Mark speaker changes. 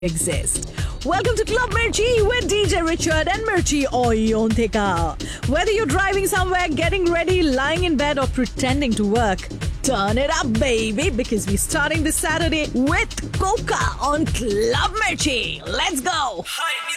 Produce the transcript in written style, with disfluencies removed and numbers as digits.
Speaker 1: exist. Welcome to Club Mirchi with DJ Richard and Mirchi Oyontheka. Whether you're driving somewhere, getting ready, lying in bed or pretending to work, turn it up, baby, because we're starting this Saturday with Coca on Club Mirchi. Let's go!
Speaker 2: Hi.